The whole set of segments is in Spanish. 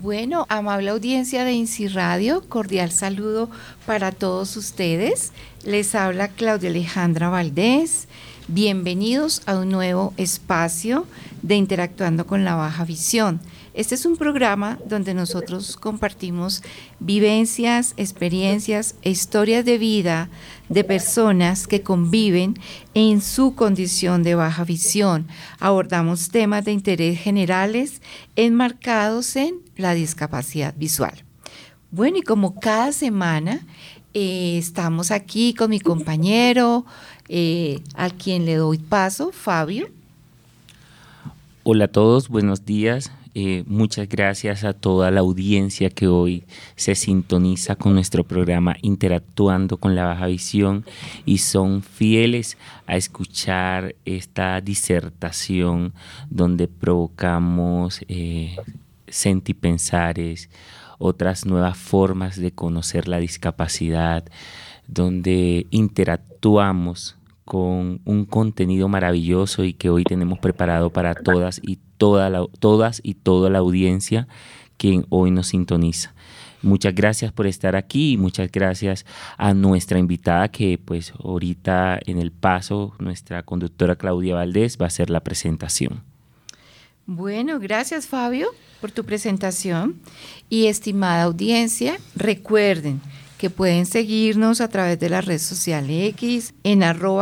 Bueno, amable audiencia de INSI Radio, cordial saludo para todos ustedes. Les habla Claudia Alejandra Valdés. Bienvenidos a un nuevo espacio de Interactuando con la Baja Visión. Este es un programa donde nosotros compartimos vivencias, experiencias e historias de vida de personas que conviven en su condición de baja visión. Abordamos temas de interés generales enmarcados en la discapacidad visual. Bueno, y como cada semana estamos aquí con mi compañero, a quien le doy paso, Fabio. Hola a todos, buenos días. Muchas gracias a toda la audiencia que hoy se sintoniza con nuestro programa Interactuando con la Baja Visión y son fieles a escuchar esta disertación donde provocamos sentipensares, otras nuevas formas de conocer la discapacidad, donde interactuamos con un contenido maravilloso y que hoy tenemos preparado para todas y toda la audiencia que hoy nos sintoniza. Muchas gracias por estar aquí y muchas gracias a nuestra invitada que pues ahorita en el paso, nuestra conductora Claudia Valdés va a hacer la presentación. Bueno, gracias Fabio por tu presentación y estimada audiencia, recuerden que pueden seguirnos a través de la red social X, en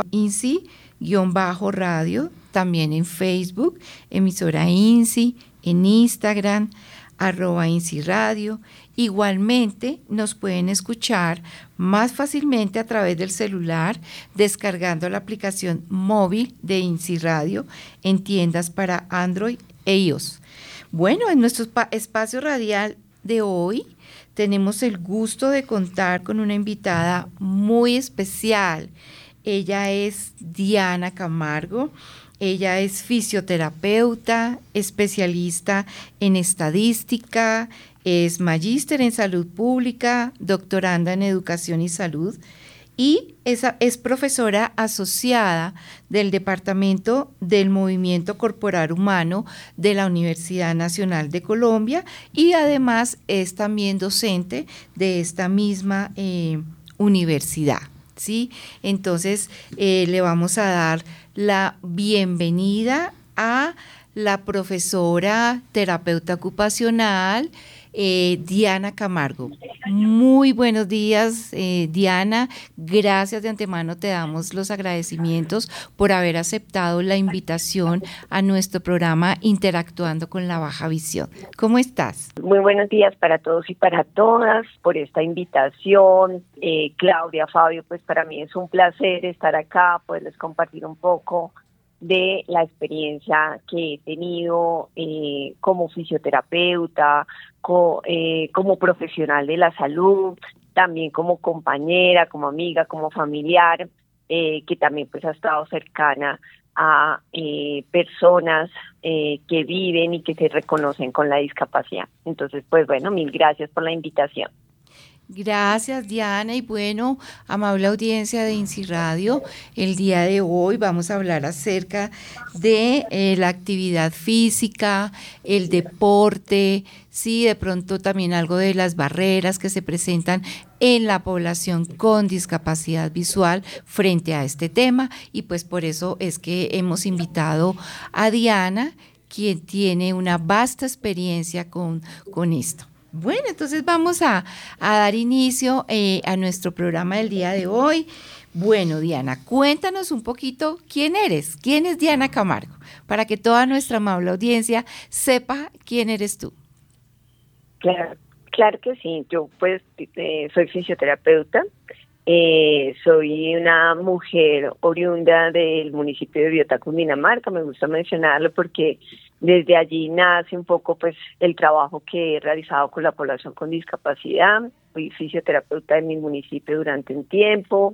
@INSI_radio, también en Facebook, emisora INSI, en Instagram, @INSI Radio. Igualmente nos pueden escuchar más fácilmente a través del celular, descargando la aplicación móvil de INSI Radio en tiendas para Android e iOS. Bueno, en nuestro espacio radial de hoy tenemos el gusto de contar con una invitada muy especial. Ella es Diana Camargo. Ella es fisioterapeuta, especialista en estadística, es magíster en salud pública, doctoranda en educación y salud y es profesora asociada del Departamento del Movimiento Corporal Humano de la Universidad Nacional de Colombia y además es también docente de esta misma universidad, ¿sí? Entonces le vamos a dar la bienvenida a la profesora terapeuta ocupacional Diana Camargo. Muy buenos días, Diana. Gracias de antemano, te damos los agradecimientos por haber aceptado la invitación a nuestro programa Interactuando con la Baja Visión. ¿Cómo estás? Muy buenos días para todos y para todas por esta invitación. Claudia, Fabio, pues para mí es un placer estar acá, poderles compartir un poco de la experiencia que he tenido como fisioterapeuta, como profesional de la salud, también como compañera, como amiga, como familiar, que también pues ha estado cercana a personas que viven y que se reconocen con la discapacidad. Entonces, pues bueno, mil gracias por la invitación. Gracias, Diana, y bueno, amable audiencia de INSI Radio, el día de hoy vamos a hablar acerca de la actividad física, el deporte, sí, de pronto también algo de las barreras que se presentan en la población con discapacidad visual frente a este tema, y pues por eso es que hemos invitado a Diana, quien tiene una vasta experiencia con esto. Bueno, entonces vamos a dar inicio a nuestro programa del día de hoy. Bueno, Diana, cuéntanos un poquito quién eres, quién es Diana Camargo, para que toda nuestra amable audiencia sepa quién eres tú. Claro que sí, yo pues soy fisioterapeuta, soy una mujer oriunda del municipio de Biotá, Cundinamarca, me gusta mencionarlo porque desde allí nace un poco pues el trabajo que he realizado con la población con discapacidad. Fui fisioterapeuta en mi municipio durante un tiempo.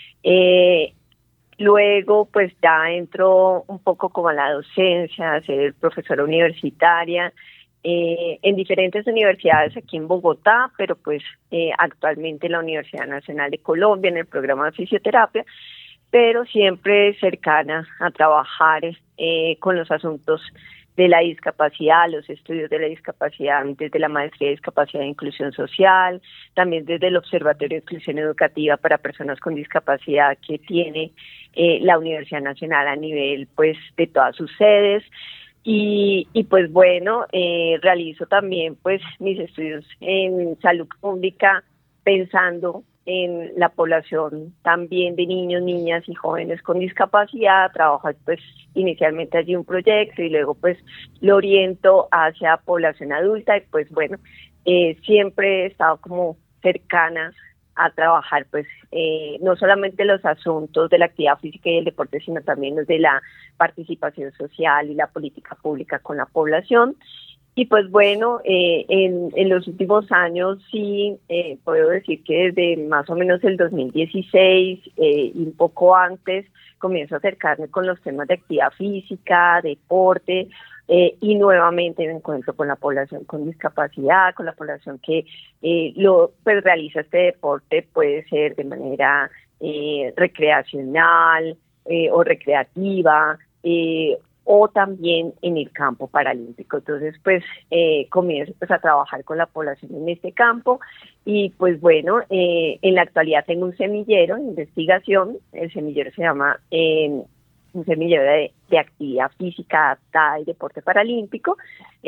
Luego pues ya entro un poco como a la docencia, a ser profesora universitaria en diferentes universidades aquí en Bogotá, pero pues actualmente en la Universidad Nacional de Colombia en el programa de fisioterapia, pero siempre cercana a trabajar con los asuntos de la discapacidad, los estudios de la discapacidad desde la maestría de discapacidad e inclusión social, también desde el Observatorio de Inclusión Educativa para Personas con Discapacidad que tiene la Universidad Nacional a nivel pues de todas sus sedes. Y pues bueno, realizo también pues mis estudios en salud pública pensando en la población también de niños, niñas y jóvenes con discapacidad. Trabajo pues inicialmente allí un proyecto y luego pues lo oriento hacia población adulta y pues bueno, siempre he estado como cercana a trabajar pues no solamente los asuntos de la actividad física y el deporte, sino también los de la participación social y la política pública con la población. Y pues bueno, en los últimos años sí puedo decir que desde más o menos el 2016 y un poco antes comienzo a acercarme con los temas de actividad física, deporte, y nuevamente me encuentro con la población con discapacidad, con la población que pues realiza este deporte, puede ser de manera recreacional o recreativa, o también en el campo paralímpico. Entonces, pues comienzo pues a trabajar con la población en este campo y pues bueno, en la actualidad tengo un semillero de investigación. El semillero se llama un semillero de actividad física adaptada y deporte paralímpico.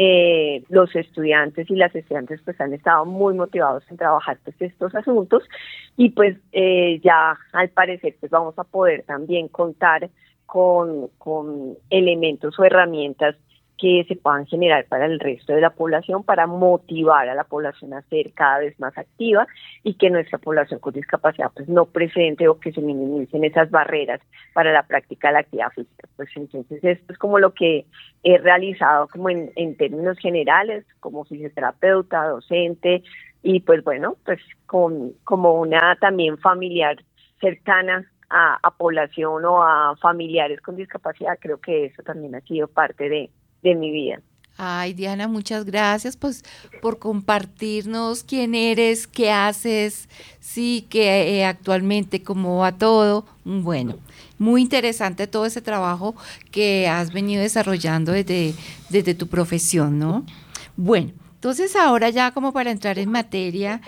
Los estudiantes y las estudiantes pues han estado muy motivados en trabajar pues estos asuntos y pues ya al parecer pues vamos a poder también contar con elementos o herramientas que se puedan generar para el resto de la población, para motivar a la población a ser cada vez más activa y que nuestra población con discapacidad pues no presente o que se minimicen esas barreras para la práctica de la actividad física. Pues entonces esto es como lo que he realizado como en términos generales, como fisioterapeuta, docente y pues bueno, pues como una también familiar cercana a población o a familiares con discapacidad. Creo que eso también ha sido parte de mi vida. Ay, Diana, muchas gracias pues por compartirnos quién eres, qué haces, sí, que actualmente cómo va todo. Bueno, muy interesante todo ese trabajo que has venido desarrollando desde tu profesión, ¿no? Bueno, entonces ahora ya como para entrar en materia,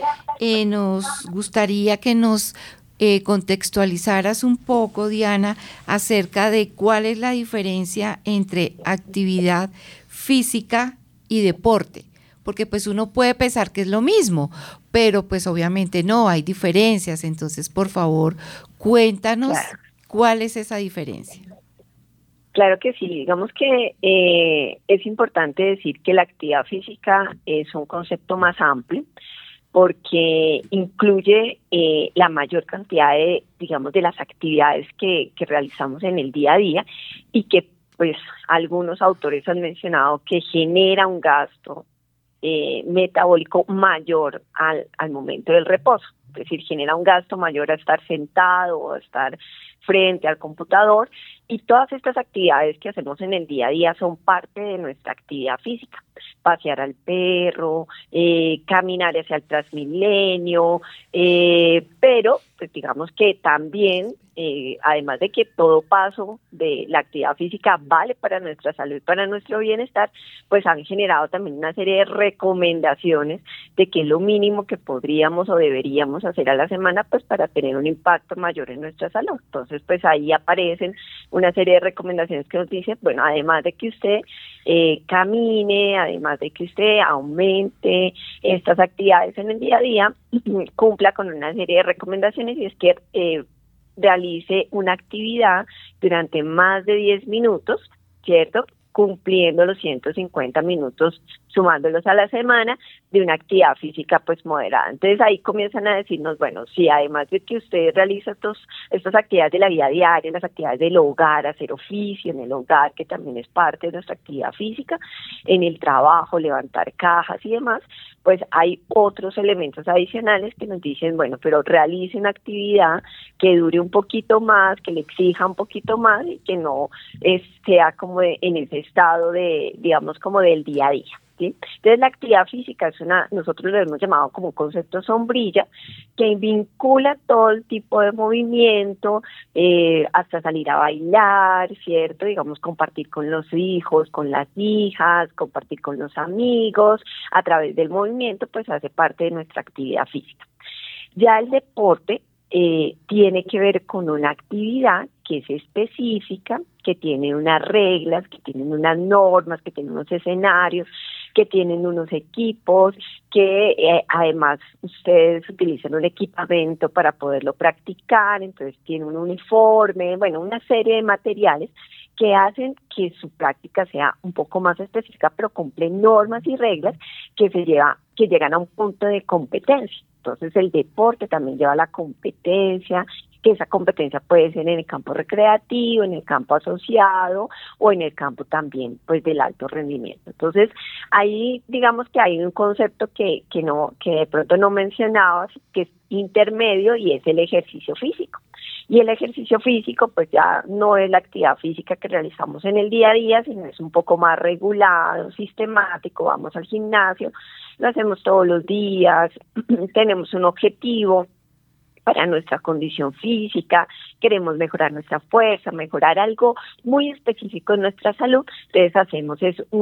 nos gustaría que nos contextualizaras un poco, Diana, acerca de cuál es la diferencia entre actividad física y deporte, porque pues uno puede pensar que es lo mismo, pero pues obviamente no, hay diferencias. Entonces, por favor, cuéntanos cuál es esa diferencia. Claro que sí, digamos que es importante decir que la actividad física es un concepto más amplio, porque incluye la mayor cantidad de, digamos, de las actividades que realizamos en el día a día y que, pues, algunos autores han mencionado que genera un gasto metabólico mayor al momento del reposo. Es decir, genera un gasto mayor a estar sentado o a estar frente al computador, y todas estas actividades que hacemos en el día a día son parte de nuestra actividad física. Pasear al perro, caminar hacia el Transmilenio, pero pues digamos que también, además de que todo paso de la actividad física vale para nuestra salud, para nuestro bienestar, pues han generado también una serie de recomendaciones de qué es lo mínimo que podríamos o deberíamos hacer a la semana pues para tener un impacto mayor en nuestra salud. Entonces pues ahí aparecen una serie de recomendaciones que nos dicen, bueno, además de que usted camine, además de que usted aumente estas actividades en el día a día, cumpla con una serie de recomendaciones, y es que realice una actividad durante más de 10 minutos, ¿cierto?, cumpliendo los 150 minutos, sumándolos a la semana, de una actividad física pues moderada. Entonces ahí comienzan a decirnos, bueno, si además de que usted realiza estas actividades de la vida diaria, las actividades del hogar, hacer oficio en el hogar, que también es parte de nuestra actividad física, en el trabajo, levantar cajas y demás, pues hay otros elementos adicionales que nos dicen, bueno, pero realice una actividad que dure un poquito más, que le exija un poquito más y que no sea como en ese estado de, digamos, como del día a día. ¿sí? Entonces la actividad física nosotros lo hemos llamado como un concepto sombrilla, que vincula todo el tipo de movimiento, hasta salir a bailar, ¿cierto? Digamos, compartir con los hijos, con las hijas, compartir con los amigos, a través del movimiento, pues hace parte de nuestra actividad física. Ya el deporte tiene que ver con una actividad que es específica, que tiene unas reglas, que tienen unas normas, que tienen unos escenarios, que tienen unos equipos, que además ustedes utilizan un equipamiento para poderlo practicar, entonces tiene un uniforme, bueno, una serie de materiales que hacen que su práctica sea un poco más específica, pero cumplen normas y reglas que llegan a un punto de competencia. Entonces el deporte también lleva a la competencia, que esa competencia puede ser en el campo recreativo, en el campo asociado o en el campo también pues del alto rendimiento. Entonces ahí digamos que hay un concepto que de pronto no mencionabas, que es intermedio, y es el ejercicio físico. Y el ejercicio físico pues ya no es la actividad física que realizamos en el día a día, sino es un poco más regulado, sistemático, vamos al gimnasio, lo hacemos todos los días, tenemos un objetivo para nuestra condición física, queremos mejorar nuestra fuerza, mejorar algo muy específico en nuestra salud, entonces hacemos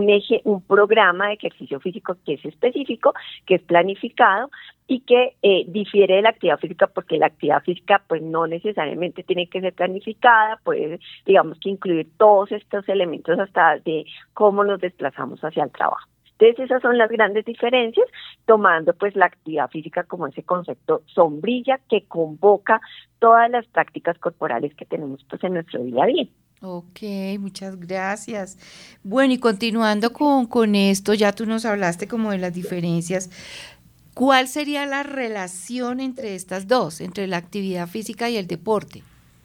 un programa de ejercicio físico que es específico, que es planificado y que difiere de la actividad física, porque la actividad física pues no necesariamente tiene que ser planificada, puede digamos que incluir todos estos elementos hasta de cómo nos desplazamos hacia el trabajo. Entonces esas son las grandes diferencias, tomando pues la actividad física como ese concepto sombrilla que convoca todas las prácticas corporales que tenemos pues en nuestro día a día. Ok, muchas gracias. Bueno, y continuando con esto, ya tú nos hablaste como de las diferencias. ¿Cuál sería la relación entre estas dos, entre la actividad física y el deporte?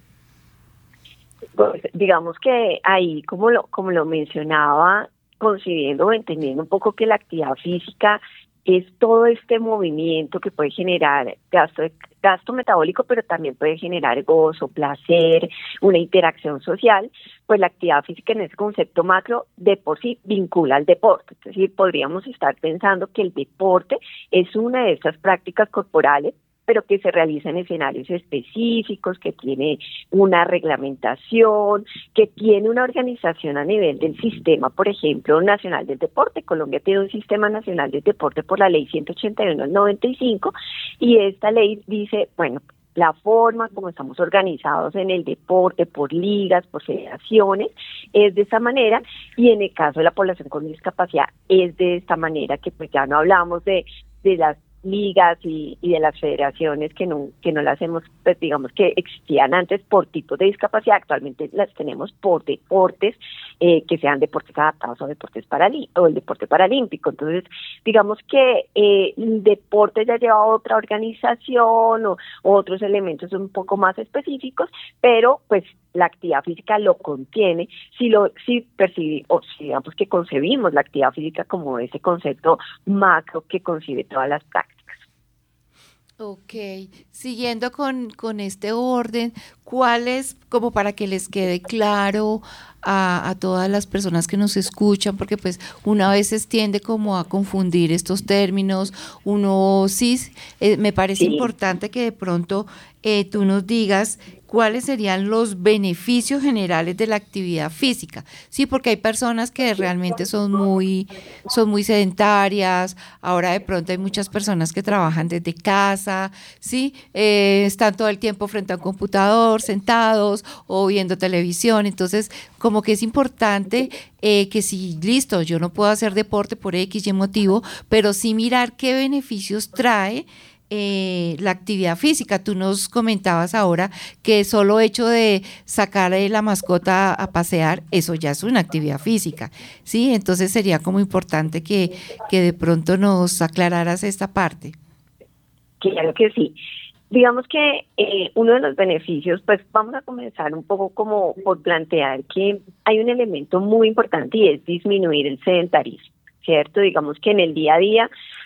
Pues, digamos que ahí, como lo mencionaba, concibiendo o entendiendo un poco que la actividad física es todo este movimiento que puede generar gasto metabólico, pero también puede generar gozo, placer, una interacción social, pues la actividad física en ese concepto macro de por sí vincula al deporte. Es decir, podríamos estar pensando que el deporte es una de esas prácticas corporales, pero que se realiza en escenarios específicos, que tiene una reglamentación, que tiene una organización a nivel del sistema, por ejemplo, nacional del deporte. Colombia tiene un sistema nacional del deporte por la ley 181 del 95, y esta ley dice, bueno, la forma como estamos organizados en el deporte, por ligas, por federaciones, es de esta manera, y en el caso de la población con discapacidad es de esta manera, que pues ya no hablamos de las ligas y de las federaciones que no las hemos, pues digamos que existían antes por tipos de discapacidad, actualmente las tenemos por deportes, que sean deportes adaptados o deportes o el deporte paralímpico. Entonces digamos que el deporte ya lleva otra organización o otros elementos un poco más específicos, pero pues la actividad física lo contiene, si digamos que concebimos la actividad física como ese concepto macro que concibe todas las prácticas. Ok, siguiendo con este orden, ¿cuál es, como para que les quede claro a todas las personas que nos escuchan, porque pues uno a veces tiende como a confundir estos términos, uno sí, me parece importante que de pronto tú nos digas cuáles serían los beneficios generales de la actividad física, sí, porque hay personas que realmente son muy sedentarias, ahora de pronto hay muchas personas que trabajan desde casa, sí, están todo el tiempo frente a un computador, sentados o viendo televisión, entonces como que es importante que si, listo, yo no puedo hacer deporte por X y motivo, pero sí mirar qué beneficios trae la actividad física. Tú nos comentabas ahora que solo hecho de sacar a la mascota a pasear, eso ya es una actividad física, ¿sí? Entonces sería como importante que de pronto nos aclararas esta parte. Claro que sí. Digamos que uno de los beneficios, pues vamos a comenzar un poco como por plantear que hay un elemento muy importante y es disminuir el sedentarismo, ¿cierto? Digamos que en el día a día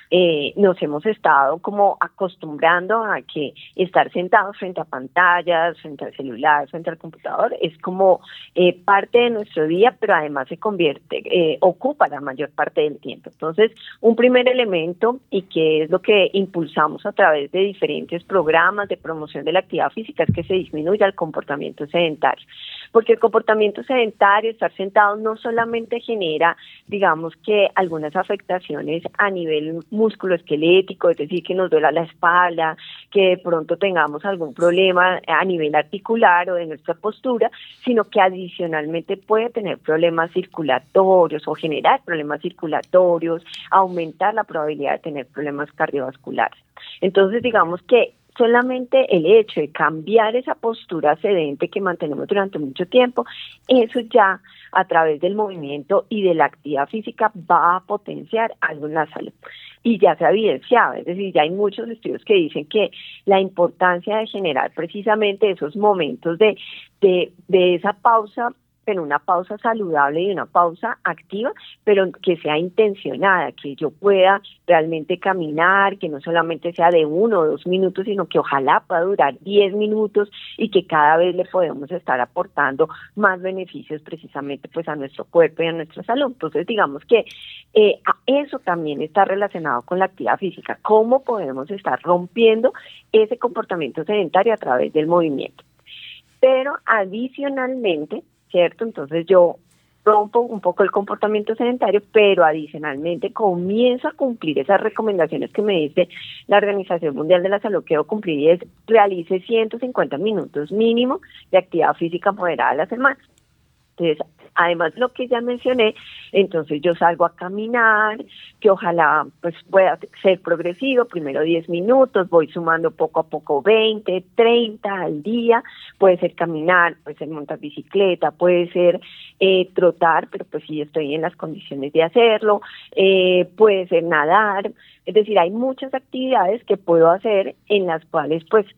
nos hemos estado como acostumbrando a que estar sentados frente a pantallas, frente al celular, frente al computador, es como parte de nuestro día, pero además se convierte, ocupa la mayor parte del tiempo. Entonces, un primer elemento, y que es lo que impulsamos a través de diferentes programas de promoción de la actividad física, es que se disminuya el comportamiento sedentario. Porque el comportamiento sedentario, estar sentado, no solamente genera, digamos que algunas afectaciones a nivel musculoesquelético, es decir, que nos duela la espalda, que de pronto tengamos algún problema a nivel articular o de nuestra postura, sino que adicionalmente puede tener problemas circulatorios o generar problemas circulatorios, aumentar la probabilidad de tener problemas cardiovasculares. Entonces, digamos que solamente el hecho de cambiar esa postura sedente que mantenemos durante mucho tiempo, eso ya a través del movimiento y de la actividad física va a potenciar algo en la salud. Y ya se ha evidenciado, es decir, ya hay muchos estudios que dicen que la importancia de generar precisamente esos momentos de esa pausa, pero una pausa saludable y una pausa activa, pero que sea intencionada, que yo pueda realmente caminar, que no solamente sea de 1 o 2 minutos, sino que ojalá pueda durar 10 minutos y que cada vez le podemos estar aportando más beneficios precisamente pues a nuestro cuerpo y a nuestra salud. Entonces digamos que eso también está relacionado con la actividad física, cómo podemos estar rompiendo ese comportamiento sedentario a través del movimiento. Pero adicionalmente, ¿cierto? Entonces yo rompo un poco el comportamiento sedentario, pero adicionalmente comienzo a cumplir esas recomendaciones que me dice la Organización Mundial de la Salud que debo cumplir, y es realice 150 minutos mínimo de actividad física moderada a la semana. Entonces, además de lo que ya mencioné, entonces yo salgo a caminar, que ojalá pues pueda ser progresivo, primero 10 minutos, voy sumando poco a poco 20, 30 al día, puede ser caminar, puede ser montar bicicleta, puede ser trotar, pero pues sí estoy en las condiciones de hacerlo, puede ser nadar, es decir, hay muchas actividades que puedo hacer en las cuales pues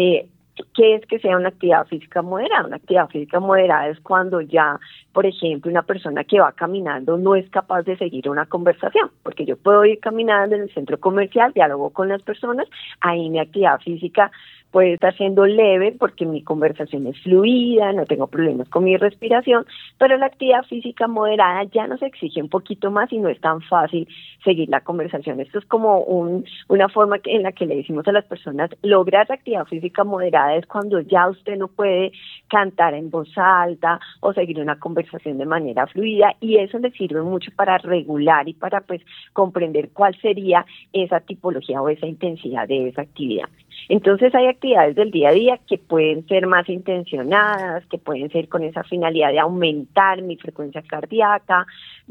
¿qué es que sea una actividad física moderada? Una actividad física moderada es cuando ya, por ejemplo, una persona que va caminando no es capaz de seguir una conversación, porque yo puedo ir caminando en el centro comercial, diálogo con las personas, ahí mi actividad física puede estar siendo leve porque mi conversación es fluida, no tengo problemas con mi respiración, pero la actividad física moderada ya nos exige un poquito más y no es tan fácil seguir la conversación. Esto es como una forma en la que le decimos a las personas, lograr la actividad física moderada es cuando ya usted no puede cantar en voz alta o seguir una conversación de manera fluida, y eso le sirve mucho para regular y para pues comprender cuál sería esa tipología o esa intensidad de esa actividad. Entonces hay actividades del día a día que pueden ser más intencionadas, que pueden ser con esa finalidad de aumentar mi frecuencia cardíaca,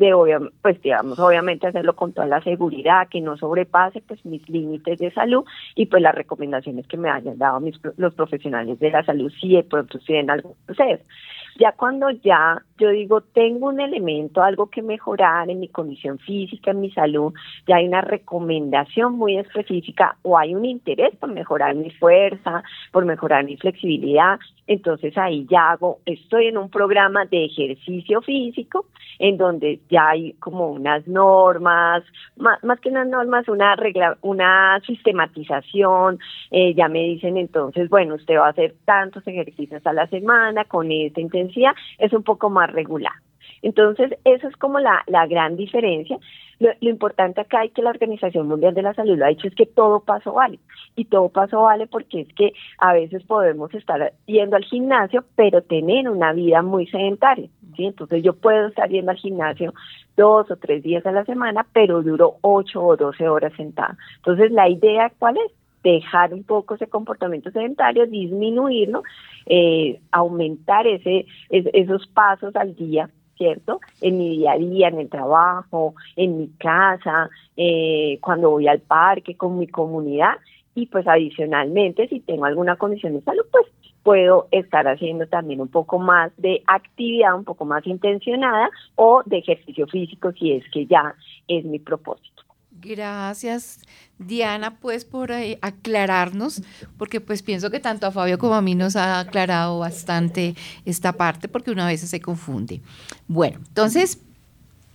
obviamente hacerlo con toda la seguridad, que no sobrepase pues mis límites de salud y pues las recomendaciones que me hayan dado los profesionales de la salud si de pronto estoy en algún proceso. Ya cuando ya yo digo tengo un elemento, algo que mejorar en mi condición física, en mi salud, ya hay una recomendación muy específica o hay un interés por mejorar mi fuerza, por mejorar mi flexibilidad, entonces ahí ya estoy en un programa de ejercicio físico en donde ya hay como unas normas, más que unas normas, una regla, una sistematización, ya me dicen entonces, bueno, usted va a hacer tantos ejercicios a la semana con esta intensidad, es un poco más regular. Entonces, eso es como la gran diferencia. Lo importante acá y que la Organización Mundial de la Salud lo ha dicho es que todo paso vale. Y todo paso vale porque es que a veces podemos estar yendo al gimnasio, pero tener una vida muy sedentaria, ¿sí? Entonces, yo puedo estar yendo al gimnasio 2 o 3 días a la semana, pero duro 8 o 12 horas sentada. Entonces, la idea, ¿cuál es? Dejar un poco ese comportamiento sedentario, disminuirlo, aumentar esos pasos al día, ¿cierto? En mi día a día, en el trabajo, en mi casa, cuando voy al parque, con mi comunidad, y pues adicionalmente, si tengo alguna condición de salud, pues puedo estar haciendo también un poco más de actividad, un poco más intencionada, o de ejercicio físico, si es que ya es mi propósito. Gracias, Diana, pues por aclararnos, porque pues pienso que tanto a Fabio como a mí nos ha aclarado bastante esta parte, porque una vez se confunde. Bueno, entonces,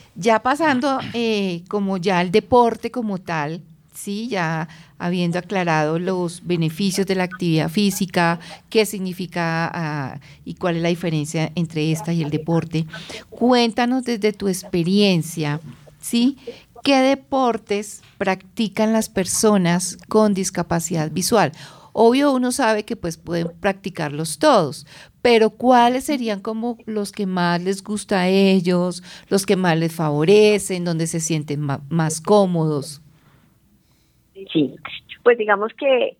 Ya pasando como ya al deporte como tal, sí, ya habiendo aclarado los beneficios de la actividad física, qué significa y cuál es la diferencia entre esta y el deporte, cuéntanos desde tu experiencia, ¿sí? ¿Qué deportes practican las personas con discapacidad visual? Obvio, uno sabe que pues pueden practicarlos todos, pero ¿cuáles serían como los que más les gusta a ellos, los que más les favorecen, donde se sienten más cómodos? Sí, pues digamos que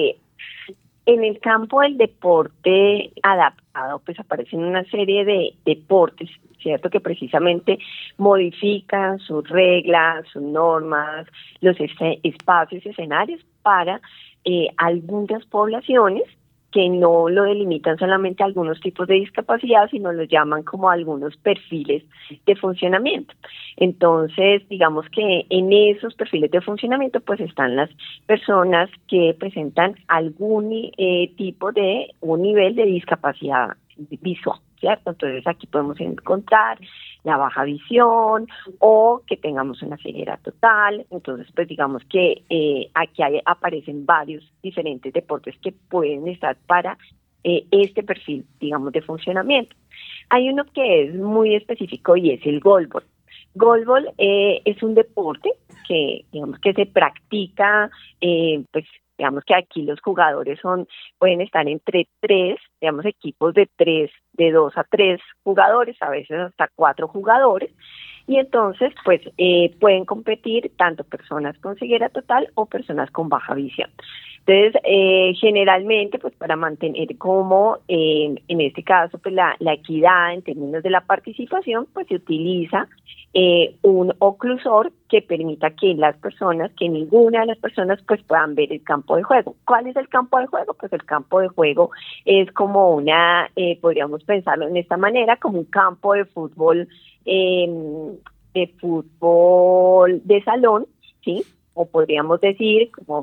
en el campo del deporte adaptado, pues aparecen una serie de deportes, ¿cierto? Que precisamente modifican sus reglas, sus normas, los espacios y escenarios para algunas poblaciones que no lo delimitan solamente a algunos tipos de discapacidad, sino lo llaman como algunos perfiles de funcionamiento. Entonces, digamos que en esos perfiles de funcionamiento, pues están las personas que presentan algún tipo de un nivel de discapacidad visual, ¿cierto? Entonces aquí podemos encontrar la baja visión o que tengamos una ceguera total. Entonces, pues digamos que aquí aparecen varios diferentes deportes que pueden estar para este perfil, digamos, de funcionamiento. Hay uno que es muy específico y es el goalball. Goalball es un deporte que, digamos, que se practica, pues digamos que aquí los jugadores pueden estar entre tres, digamos, equipos de tres, de 2 a 3 jugadores, a veces hasta 4 jugadores, y entonces pues pueden competir tanto personas con ceguera total o personas con baja visión. Entonces, generalmente, pues para mantener como, en este caso, pues la equidad en términos de la participación, pues se utiliza un oclusor que permita que ninguna de las personas pues puedan ver el campo de juego. ¿Cuál es el campo de juego? Pues el campo de juego es como podríamos pensarlo en esta manera, como un campo de fútbol de salón, ¿sí? O podríamos decir como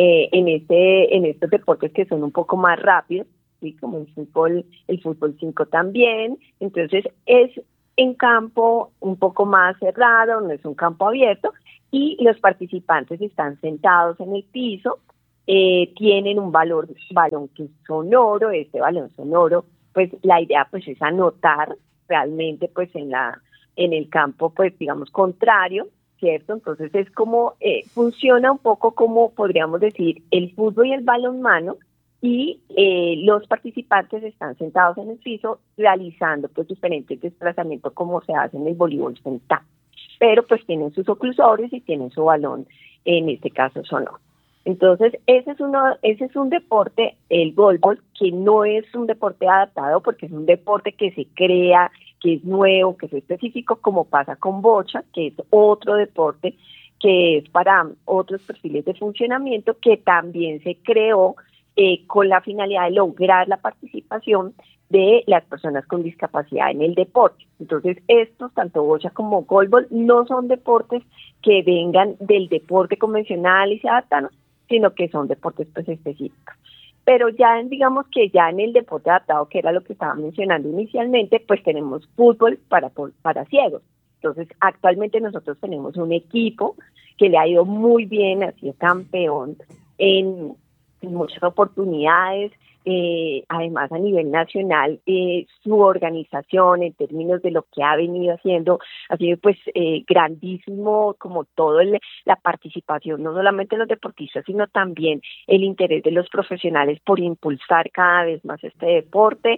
en estos deportes que son un poco más rápidos, ¿sí? Como el fútbol 5 también. Entonces es en campo un poco más cerrado, no es un campo abierto, y los participantes están sentados en el piso, tienen un balón que es sonoro. Este balón sonoro, pues la idea pues es anotar realmente pues en el campo pues digamos contrario, ¿cierto? Entonces es como, funciona un poco como podríamos decir el fútbol y el balonmano, y los participantes están sentados en el piso realizando pues diferentes desplazamientos como se hace en el voleibol sentado, pero pues tienen sus oclusores y tienen su balón, en este caso sonoro. Entonces ese es un deporte, el goalball, que no es un deporte adaptado porque es un deporte que se crea, que es nuevo, que es específico, como pasa con bocha, que es otro deporte que es para otros perfiles de funcionamiento, que también se creó con la finalidad de lograr la participación de las personas con discapacidad en el deporte. Entonces, estos, tanto bocha como goalball, no son deportes que vengan del deporte convencional y se adaptan, sino que son deportes pues específicos. Pero ya digamos que ya en el deporte adaptado, que era lo que estaba mencionando inicialmente, pues tenemos fútbol para ciegos. Entonces, actualmente nosotros tenemos un equipo que le ha ido muy bien, ha sido campeón en muchas oportunidades. Además a nivel nacional, su organización en términos de lo que ha venido haciendo ha sido pues grandísimo, como la participación, no solamente de los deportistas, sino también el interés de los profesionales por impulsar cada vez más este deporte.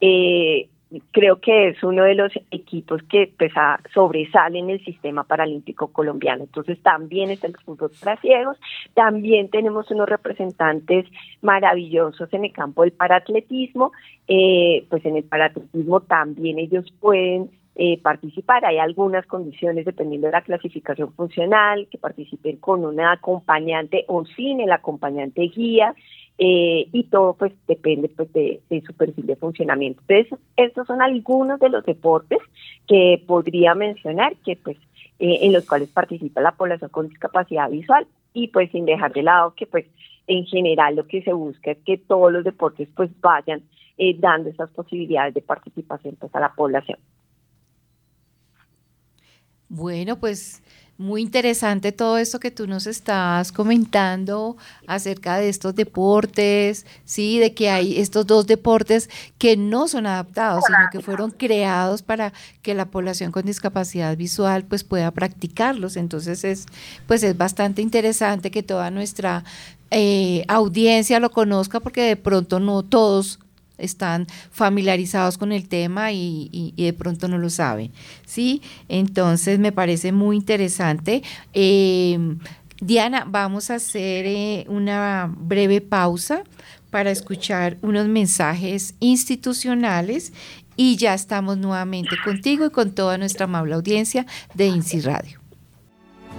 Creo que es uno de los equipos que pues sobresale en el sistema paralímpico colombiano. Entonces también está el fútbol para ciegos, también tenemos unos representantes maravillosos en el campo del paratletismo. Pues en el paratletismo también ellos pueden participar. Hay algunas condiciones dependiendo de la clasificación funcional, que participen con una acompañante o sin el acompañante guía. Y todo pues depende pues de su perfil de funcionamiento. Entonces, estos son algunos de los deportes que podría mencionar que pues en los cuales participa la población con discapacidad visual, y pues sin dejar de lado que pues en general lo que se busca es que todos los deportes pues vayan dando esas posibilidades de participación pues a la población. Bueno, pues muy interesante todo esto que tú nos estás comentando acerca de estos deportes, sí, de que hay estos dos deportes que no son adaptados, sino que fueron creados para que la población con discapacidad visual pues pueda practicarlos. Entonces pues es bastante interesante que toda nuestra audiencia lo conozca, porque de pronto no todos están familiarizados con el tema y de pronto no lo saben, ¿sí? Entonces me parece muy interesante. Diana, vamos a hacer una breve pausa para escuchar unos mensajes institucionales y ya estamos nuevamente contigo y con toda nuestra amable audiencia de INSI Radio.